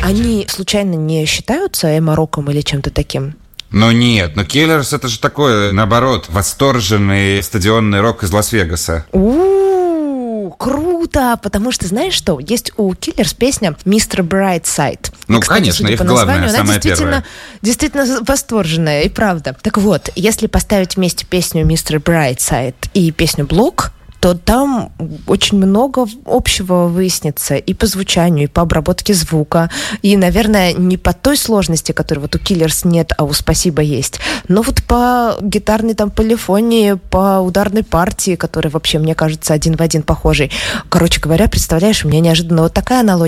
Они случайно не считаются эмо-роком или чем-то таким? Но нет, но Killers это же такой, наоборот, восторженный стадионный рок из Лас-Вегаса. Круто! Потому что, знаешь что, есть у Killers песня «Mr. Brightside». Ну, кстати, конечно, их главная, самая первая. Действительно восторженная, и правда. Так вот, если поставить вместе песню «Mr. Brightside» и песню «Block», то там очень много общего выяснится и по звучанию, и по обработке звука, и, наверное, не по той сложности, которой вот у Killers нет, а у «Спасибо» есть, но вот по гитарной там полифонии, по ударной партии, которая вообще, мне кажется, один в один похожий. Короче говоря, представляешь, у меня неожиданно вот такая аналогия